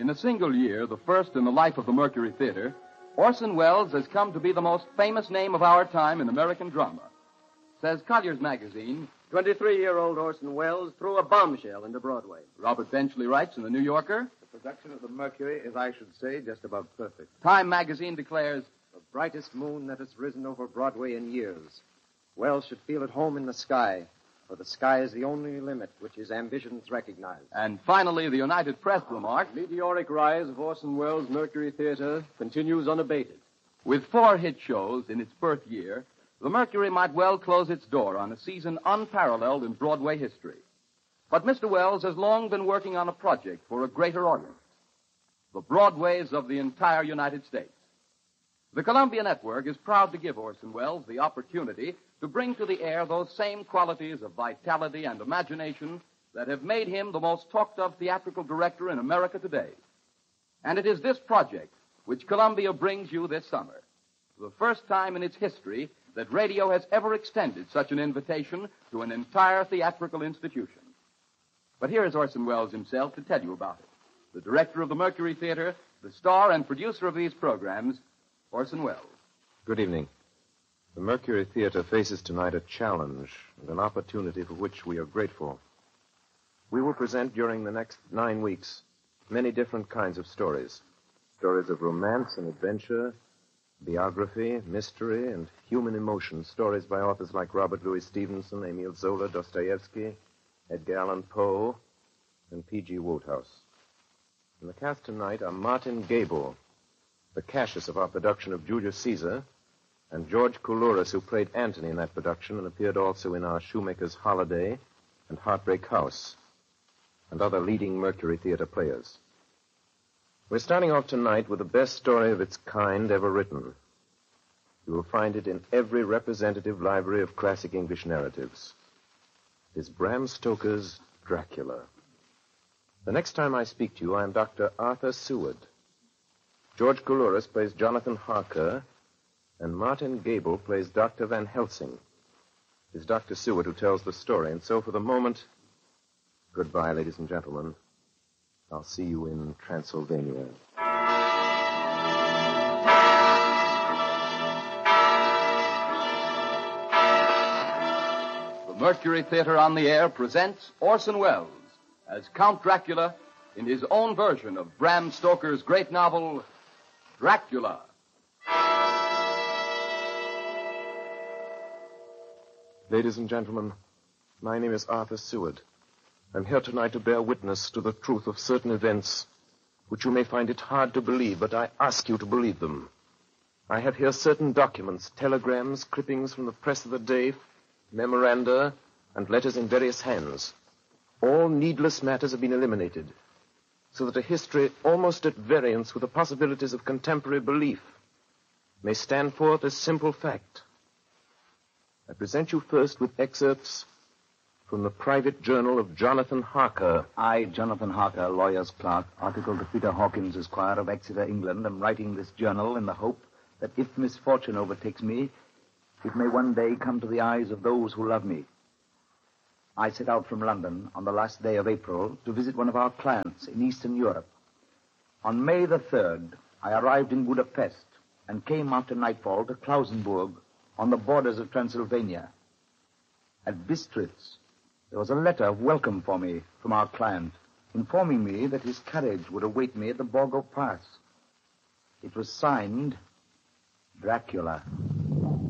In a single year, the first in the life of the Mercury Theater, Orson Welles has come to be the most famous name of our time in American drama. Says Collier's Magazine, 23-year-old Orson Welles threw a bombshell into Broadway. Robert Benchley writes in the New Yorker. The production of the Mercury is, I should say, just about perfect. Time Magazine declares, the brightest moon that has risen over Broadway in years. Welles should feel at home in the sky, for the sky is the only limit which his ambitions recognize. And finally, the United Press remarked, meteoric rise of Orson Welles' Mercury Theater continues unabated. With 4 hit shows in its birth year, the Mercury might well close its door on a season unparalleled in Broadway history. But Mr. Welles has long been working on a project for a greater audience, the Broadways of the entire United States. The Columbia Network is proud to give Orson Welles the opportunity to bring to the air those same qualities of vitality and imagination that have made him the most talked-of theatrical director in America today. And it is this project which Columbia brings you this summer, the first time in its history that radio has ever extended such an invitation to an entire theatrical institution. But here is Orson Welles himself to tell you about it. The director of the Mercury Theater, the star and producer of these programs, Orson Welles. Good evening. The Mercury Theater faces tonight a challenge and an opportunity for which we are grateful. We will present during the next 9 weeks many different kinds of stories. Stories of romance and adventure, biography, mystery, and human emotion. Stories by authors like Robert Louis Stevenson, Emile Zola, Dostoevsky, Edgar Allan Poe, and P.G. Wodehouse. In the cast tonight are Martin Gabel, the Cassius of our production of Julius Caesar, and George Coulouris, who played Antony in that production and appeared also in our Shoemaker's Holiday and Heartbreak House, and other leading Mercury Theater players. We're starting off tonight with the best story of its kind ever written. You will find it in every representative library of classic English narratives. It is Bram Stoker's Dracula. The next time I speak to you, I am Dr. Arthur Seward. George Coulouris plays Jonathan Harker, and Martin Gabel plays Dr. Van Helsing. It is Dr. Seward who tells the story, and so for the moment, goodbye, ladies and gentlemen. I'll see you in Transylvania. The Mercury Theater on the Air presents Orson Welles as Count Dracula in his own version of Bram Stoker's great novel, Dracula. Ladies and gentlemen, my name is Arthur Seward. I'm here tonight to bear witness to the truth of certain events which you may find it hard to believe, but I ask you to believe them. I have here certain documents, telegrams, clippings from the press of the day, memoranda, and letters in various hands. All needless matters have been eliminated, so that a history almost at variance with the possibilities of contemporary belief may stand forth as simple fact. I present you first with excerpts from the private journal of Jonathan Harker. I, Jonathan Harker, lawyer's clerk, article to Peter Hawkins, Esquire of Exeter, England, am writing this journal in the hope that if misfortune overtakes me, it may one day come to the eyes of those who love me. I set out from London on the last day of April to visit one of our clients in Eastern Europe. On May the 3rd, I arrived in Budapest and came after nightfall to Klausenburg on the borders of Transylvania. At Bistritz, there was a letter of welcome for me from our client, informing me that his carriage would await me at the Borgo Pass. It was signed Dracula.